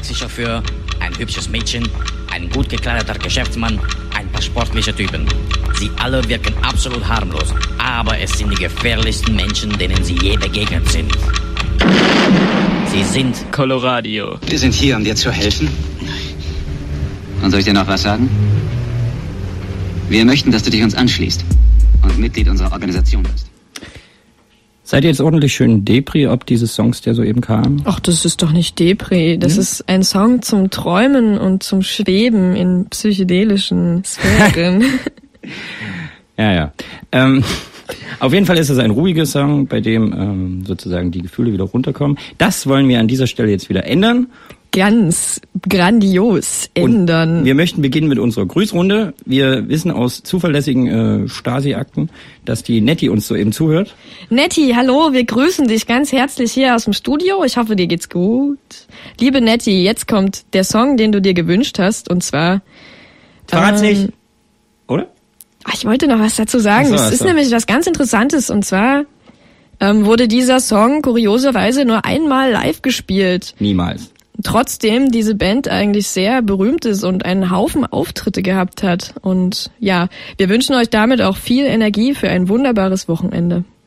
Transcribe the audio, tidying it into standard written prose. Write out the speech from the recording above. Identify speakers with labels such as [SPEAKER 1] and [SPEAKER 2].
[SPEAKER 1] Taxichauffeur, ein hübsches Mädchen, ein gut gekleideter Geschäftsmann, ein paar sportliche Typen. Sie alle wirken absolut harmlos, aber es sind die gefährlichsten Menschen, denen sie je begegnet sind. Sie sind
[SPEAKER 2] Coloradio.
[SPEAKER 3] Wir sind hier, um dir zu helfen. Und soll ich dir noch was sagen? Wir möchten, dass du dich uns anschließt und Mitglied unserer Organisation bist.
[SPEAKER 4] Seid ihr jetzt ordentlich schön Depri, ob dieses Songs, der soeben kam?
[SPEAKER 5] Ach, das ist doch nicht Depri. Das ist ein Song zum Träumen und zum Schweben in psychedelischen Sphären.
[SPEAKER 4] Ja. Auf jeden Fall ist es ein ruhiger Song, bei dem sozusagen die Gefühle wieder runterkommen. Das wollen wir an dieser Stelle jetzt wieder ändern.
[SPEAKER 5] Ganz grandios ändern.
[SPEAKER 4] Und wir möchten beginnen mit unserer Grüßrunde. Wir wissen aus zuverlässigen Stasi-Akten, dass die Nettie uns soeben zuhört.
[SPEAKER 5] Nettie, hallo, wir grüßen dich ganz herzlich hier aus dem Studio. Ich hoffe, dir geht's gut. Liebe Nettie, jetzt kommt der Song, den du dir gewünscht hast, und zwar...
[SPEAKER 4] Verrat's nicht, oder?
[SPEAKER 5] Ich wollte noch was dazu sagen. Es ist nämlich was ganz Interessantes, und zwar wurde dieser Song kurioserweise nur einmal live gespielt.
[SPEAKER 4] Niemals.
[SPEAKER 5] Trotzdem diese Band eigentlich sehr berühmt ist und einen Haufen Auftritte gehabt hat. Und ja, wir wünschen euch damit auch viel Energie für ein wunderbares Wochenende.